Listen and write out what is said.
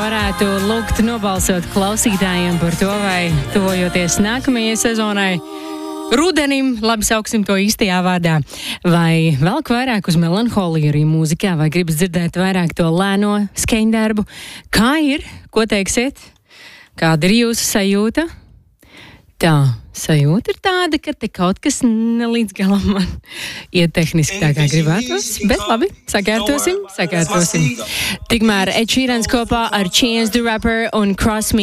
varētu lūgt nobalsot klausītājiem par to, vai tuvojoties nākamajai sezonai, rudenim, labi sauksim to īstajā vārdā, vai velk vairāk uz melanholiju arī mūzikā, vai gribas dzirdēt vairāk to lēno skaņdarbu? Kā ir? Ko teiksiet? Kāda ir jūsu sajūta? Tā, sajūta ir tāda, ka te kaut kas nelīdz galam man iet tehniski tā kā gribētos, bet labi, sakārtosim. Tikmēr Ed Sheerans kopā ar Chance the Rapper un Cross Me